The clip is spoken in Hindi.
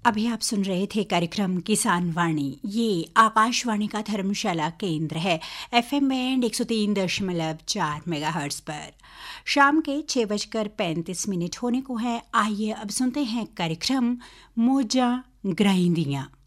अभी आप सुन रहे थे कार्यक्रम किसान वाणी। ये आकाशवाणी का धर्मशाला केंद्र है, FM बैंड 103.4 मेगाहर्ट्ज पर। शाम के 6:35 होने को है। आइए अब सुनते हैं कार्यक्रम मोजा ग्राइंदियाँ।